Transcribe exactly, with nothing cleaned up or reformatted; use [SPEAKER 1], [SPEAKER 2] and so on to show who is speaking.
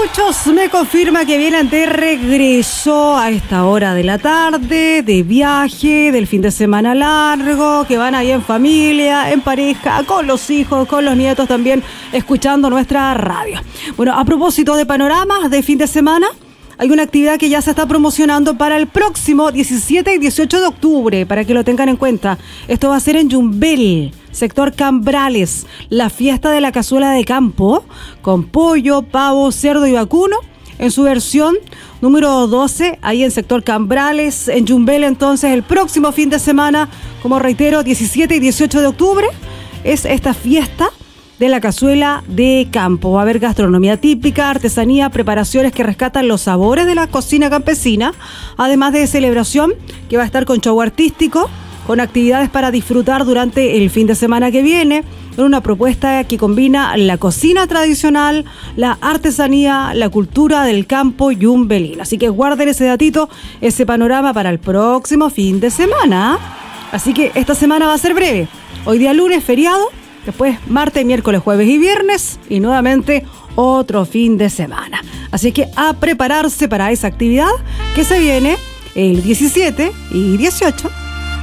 [SPEAKER 1] Muchos me confirman que vienen de regreso a esta hora de la tarde, de viaje, del fin de semana largo, que van ahí en familia, en pareja, con los hijos, con los nietos también, escuchando nuestra radio. Bueno, a propósito de panoramas de fin de semana, hay una actividad que ya se está promocionando para el próximo diecisiete y dieciocho de octubre, para que lo tengan en cuenta. Esto va a ser en Yumbel, sector Cambrales, la fiesta de la cazuela de campo, con pollo, pavo, cerdo y vacuno, en su versión número doce, ahí en sector Cambrales, en Yumbel. Entonces, el próximo fin de semana, como reitero, diecisiete y dieciocho de octubre, es esta fiesta de la cazuela de campo. Va a haber gastronomía típica, artesanía, preparaciones que rescatan los sabores de la cocina campesina, además de celebración que va a estar con show artístico, con actividades para disfrutar durante el fin de semana que viene, con una propuesta que combina la cocina tradicional, la artesanía, la cultura del campo yumbelino. Así que guarden ese datito, ese panorama para el próximo fin de semana. Así que esta semana va a ser breve. Hoy día lunes, feriado. Después martes, miércoles, jueves y viernes. Y nuevamente otro fin de semana. Así que a prepararse para esa actividad que se viene el diecisiete y dieciocho